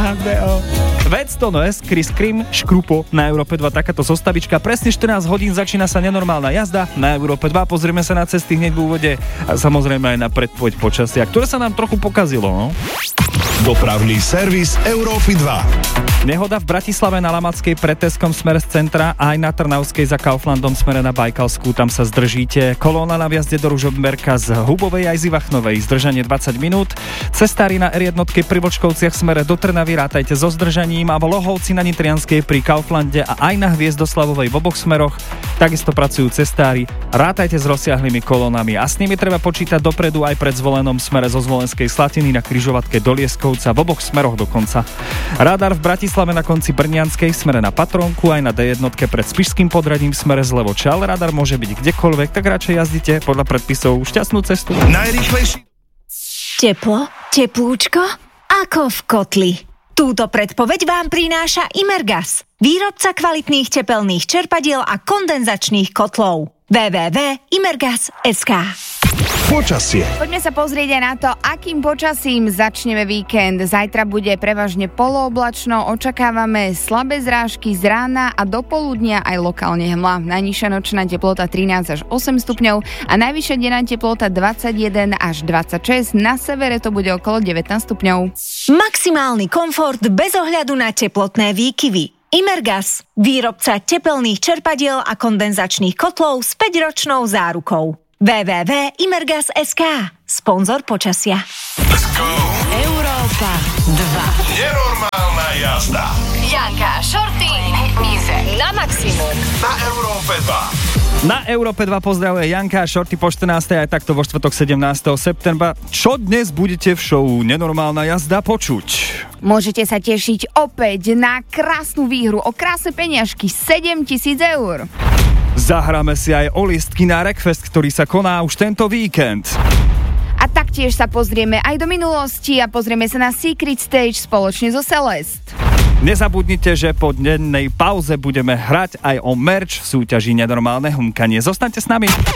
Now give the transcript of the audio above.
HBO. Vedsto Noes, Chris Krim, Škrupo na Európe 2, takáto zostavička. Presne 14 hodín začína sa nenormálna jazda na Európe 2. Pozrieme sa na cesty hneď v úvode a samozrejme aj na predpoveď počasia, ktoré sa nám trochu pokazilo, no? Dopravný servis Európy 2. Nehoda v Bratislave na Lamackej pred Teskom smer z centra a aj na Trnavskej za Kauflandom smere na Bajkalskú, tam sa zdržíte. Kolóna na vjazde do Ružomberka z Hubovej aj z Ivachnovej, zdržanie 20 minút. Cestári na R1 pri Vlčkovciach smere do Trnavy rátajte so zdržaním a v Lohovci na Nitrianskej pri Kauflande a aj na Hviezdoslavovej v oboch smeroch. Takisto pracujú cestári, rátajte s rozsiahlymi kolónami a s nimi treba počítať dopredu aj pred Zvolenom smere zo Zvolenskej Slatiny na križovatke do Lieskovca v oboch smeroch dokonca. Radar v Bratislave na konci Brnianskej smere na Patrónku aj na D1 pred Spišským podradím smere zlevo čal. Radar môže byť kdekoľvek, tak radšej jazdite podľa predpisov. Šťastnú cestu. Najrýchlejší. Teplo, teplúčko, ako v kotli. Túto predpoveď vám prináša Imergas, výrobca kvalitných tepelných čerpadiel a kondenzačných kotlov. www.imergas.sk. Počasie. Poďme sa pozrieť aj na to, akým počasím začneme víkend. Zajtra bude prevažne polooblačno, očakávame slabé zrážky z rána a do poludnia aj lokálne hmla. Najnižšia nočná teplota 13 až 8 stupňov a najvyššia denná teplota 21 až 26. Na severe to bude okolo 19 stupňov. Maximálny komfort bez ohľadu na teplotné výkyvy. Imergas, výrobca tepelných čerpadiel a kondenzačných kotlov s 5-ročnou zárukou. www.imergas.sk. Sponzor počasia. Let's go. Európa 2. Nenormálna jazda. Janka, Šorty, na maximum. Na Európe 2. Na Európe 2 pozdravuje Janka a Šorty po 14. aj takto vo štvrtok 17. septembra. Čo dnes budete v show Nenormálna jazda počuť? Môžete sa tešiť opäť na krásnu výhru o krásne peniažky 7 000 eur. Zahráme si aj o lístky na Wreckfest, ktorý sa koná už tento víkend. A taktiež sa pozrieme aj do minulosti a pozrieme sa na Secret Stage spoločne so Celest. Nezabudnite, že po dennej pauze budeme hrať aj o merch v súťaži Nenormálne humkanie. Zostaňte s nami.